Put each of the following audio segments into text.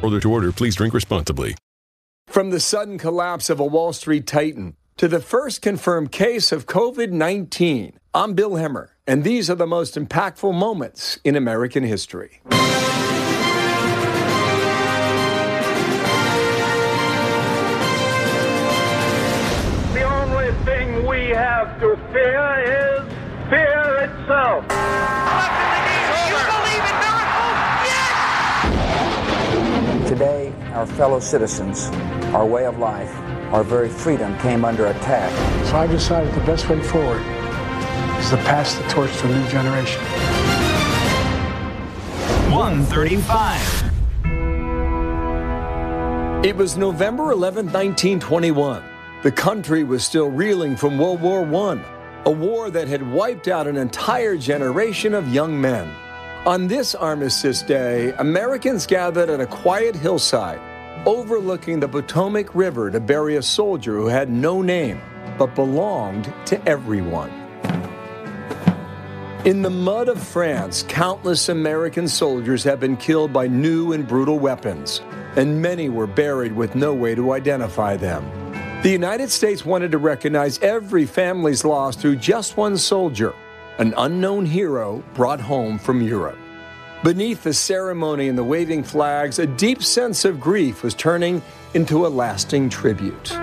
To order, please drink responsibly. From the sudden collapse of a Wall Street titan to the first confirmed case of COVID-19, I'm Bill Hemmer, and these are the most impactful moments in American history. The only thing we have to fear is fear itself. Today, our fellow citizens, our way of life, our very freedom came under attack. So I decided the best way forward is to pass the torch to a new generation. 135. It was November 11, 1921. The country was still reeling from World War I, a war that had wiped out an entire generation of young men. On this Armistice Day, Americans gathered at a quiet hillside overlooking the Potomac River to bury a soldier who had no name but belonged to everyone. In the mud of France, countless American soldiers have been killed by new and brutal weapons, and many were buried with no way to identify them. The United States wanted to recognize every family's loss through just one soldier, an unknown hero brought home from Europe. Beneath the ceremony and the waving flags, a deep sense of grief was turning into a lasting tribute.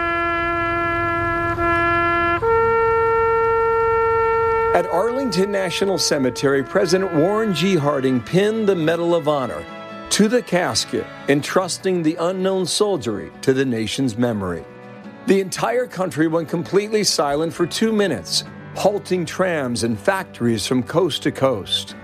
At Arlington National Cemetery, President Warren G. Harding pinned the Medal of Honor to the casket, entrusting the unknown soldiery to the nation's memory. The entire country went completely silent for 2 minutes, halting trams and factories from coast to coast.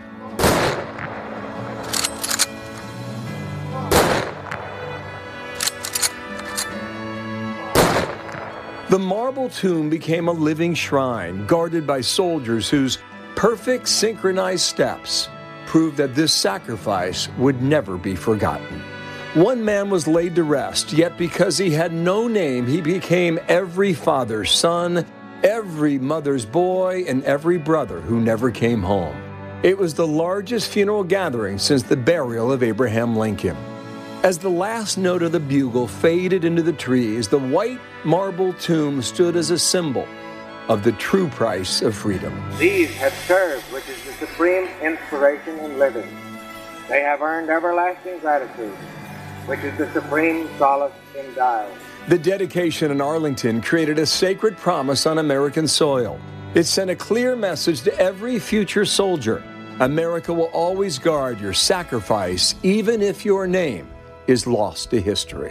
The marble tomb became a living shrine, guarded by soldiers whose perfect synchronized steps proved that this sacrifice would never be forgotten. One man was laid to rest, yet because he had no name, he became every father's son, every mother's boy, and every brother who never came home. It was the largest funeral gathering since the burial of Abraham Lincoln. As the last note of the bugle faded into the trees, the white marble tomb stood as a symbol of the true price of freedom. These have served, which is the supreme inspiration in living. They have earned everlasting gratitude, which is the supreme solace in dying. The dedication in Arlington created a sacred promise on American soil. It sent a clear message to every future soldier. America will always guard your sacrifice, even if your name is lost to history.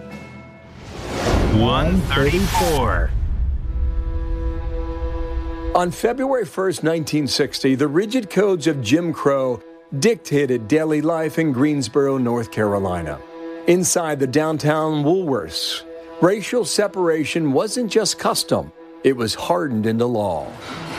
134. On February 1st, 1960, the rigid codes of Jim Crow dictated daily life in Greensboro, North Carolina. Inside the downtown Woolworths, racial separation wasn't just custom, it was hardened into law.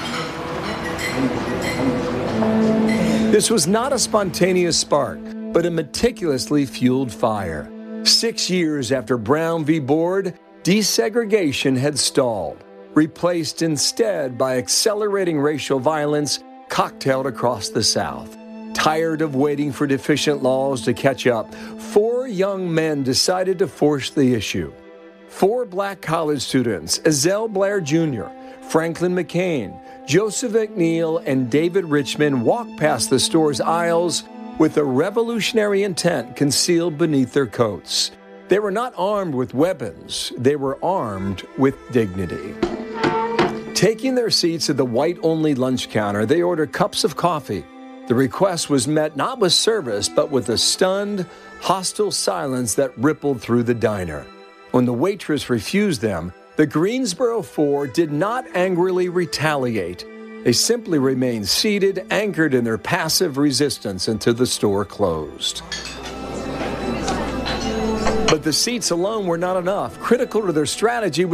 This was not a spontaneous spark, but a meticulously fueled fire. 6 years after Brown v. Board, desegregation had stalled, replaced instead by accelerating racial violence cocktailed across the South. Tired of waiting for deficient laws to catch up, 4 young men decided to force the issue. 4 black college students, Ezell Blair Jr., Franklin McCain, Joseph McNeil, and David Richmond, walked past the store's aisles with a revolutionary intent concealed beneath their coats. They were not armed with weapons, they were armed with dignity. Taking their seats at the white-only lunch counter, they ordered cups of coffee. The request was met not with service, but with a stunned, hostile silence that rippled through the diner. When the waitress refused them, the Greensboro Four did not angrily retaliate. They simply remained seated, anchored in their passive resistance until the store closed. But the seats alone were not enough. Critical to their strategy was